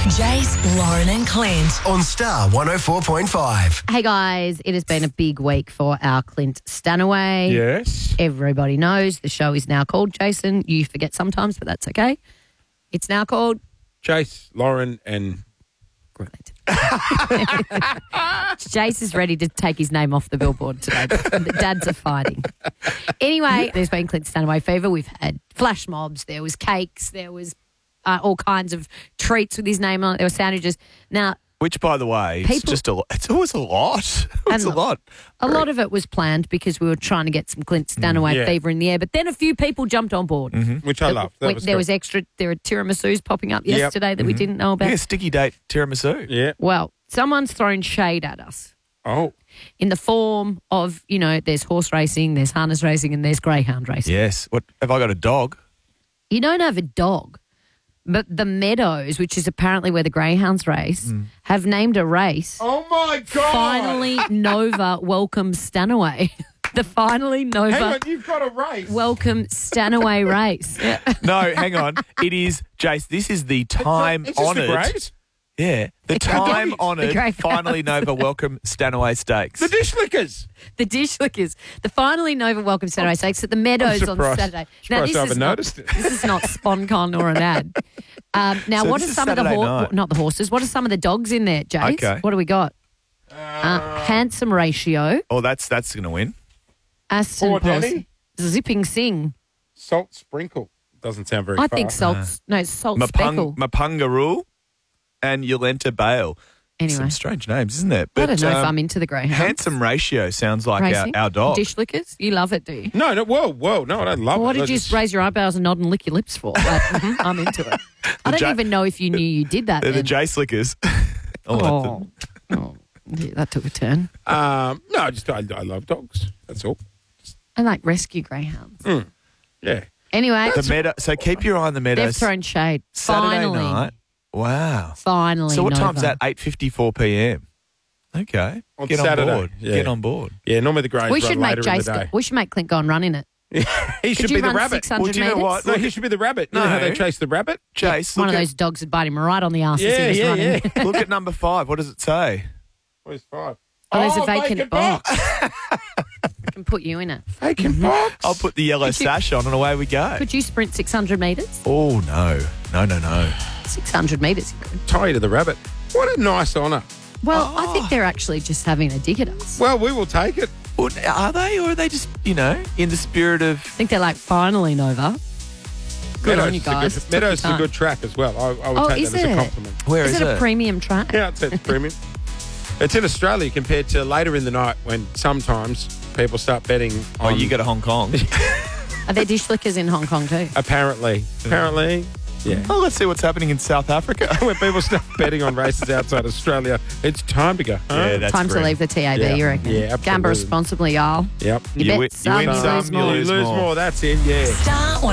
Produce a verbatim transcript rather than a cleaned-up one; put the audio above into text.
Jace, Lauren and Clint on Star one oh four point five. Hey guys, it has been a big week for our Clint Stanaway. Yes. Everybody knows the show is now called Jason. You forget sometimes, but that's okay. It's now called Jace, Lauren and Clint. Jace is ready to take his name off the billboard today. The dads are fighting. Anyway, there's been Clint Stanaway fever. We've had flash mobs. There was cakes. There was uh, all kinds of treats with his name on it. There were sandwiches. Now, Which, by the way, it's People- just a. It's always a lot. It's a And lot. a lot of it was planned because we were trying to get some Clint Stanaway yeah. fever in the air. But then a few people jumped on board. which I love. That When- was there cool. was extra. There were tiramisus popping up Yep. yesterday that we didn't know about. Yeah, sticky date tiramisu. Yeah. Well, someone's thrown shade at us Oh. in the form of, you know, there's horse racing, there's harness racing, and there's greyhound racing. Yes. What have I got? A dog? You don't have a dog, but the Meadows, which is apparently where the greyhounds race, have named a race. Oh my God. Finally, Nova welcomes Stanaway. The finally Nova Hang on, you've got a race. welcome Stanaway race. Yeah. No, hang on. It is, Jace. This is the time It's just the honoured. great. Yeah, the The time great- honoured. the great Finally, Nova welcome Stanaway Stakes. The dish lickers. The dish lickers. The finally Nova welcome Saturday stakes at the Meadows on surprised- Saturday. surprised I haven't not, noticed it. this is not SponCon or an ad. Um, now, So what this are is some of the Saturday hor- night. not the horses? What are some of the dogs in there, Jace? Okay. What do we got? Uh, handsome Ratio, Oh, that's that's going to win. Aston Poor Posse, Danny. Zipping Sing. Salt sprinkle. Doesn't sound very I far. think Salt's no Salt Speckle. Mapung, Mapungaroo and Yolenta Bale. Anyway, Some strange names, isn't it? I don't know if um, I'm into the greyhounds. Handsome Ratio sounds like our, Racing? our dog. Dish lickers. You love it, do you? No, no, whoa, whoa, no, I don't love Well, what it. did you That's- raise your eyebrows and nod and lick your lips for? Like, mhm, I'm into it. I don't Ja- even know if you knew you did that. They're the then. J Slickers. oh, Oh, oh, yeah, that took a turn. Um, no, I just I, I love dogs. That's all. I like rescue greyhounds. Yeah. Anyway, the meadow. So keep your eye on the they've meadows. thrown shade. Saturday Finally. night. Wow. Finally. So what Nova. time's that? eight fifty-four p.m. Okay. On Get Saturday, on board. yeah. Get on board. Yeah, normally the greys We run should make later in the Jace. Go, day. we should make Clint go and run in it. He should Could you be the run rabbit. six hundred Well, do you know metres? what? No, Look he at- should be the rabbit. You know No. how they chase the rabbit? Chase, One look of at, those dogs would bite him right on the arse as Yeah, he was yeah, running. yeah. look at number five. What does it say? Where's five? Oh, there's a Oh, vacant box. I can put you in it. Vacant box. I'll put the yellow Could you- sash on and away we go. Could you sprint six hundred metres? Oh, no. No, no, no. six hundred metres you could. Tie you to the rabbit. What a nice honour. Well, Oh. I think they're actually just having a dig at us. Well, we will take it. Well, are they, or are they just, you know, in the spirit of... I think they're like, finally, Nova. Good on you is a guys. good- Took Meadows is your a time. good track as well. I, I would Oh, take is that as a it? compliment. Where Is is, it a premium track? Yeah, it's, it's premium. It's in Australia compared to later in the night when sometimes people start betting Oh, on... you go to Hong Kong. Are there dish lickers in Hong Kong too? Apparently. Apparently. Yeah. Oh, let's see what's happening in South Africa. When people start betting on races outside Australia, it's time to go. Huh? Yeah, that's Time to great. leave the T A B, Yeah. you reckon? Yeah, Gamble absolutely. responsibly, y'all. Yep. You, You bet win- you some, win you some, lose you more. You lose lose more. more. That's it. Yeah. Star one